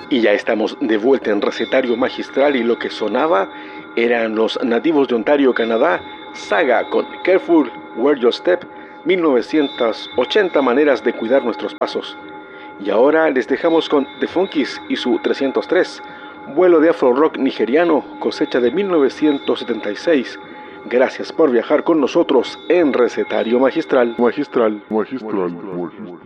Y ya estamos de vuelta en Recetario Magistral y lo que sonaba eran los Nativos de Ontario, Canadá, Saga con Careful, Where Your Step, 1980 maneras de cuidar nuestros pasos. Y ahora les dejamos con The Funkies y su 303, vuelo de afro rock nigeriano, cosecha de 1976. Gracias por viajar con nosotros en Recetario Magistral.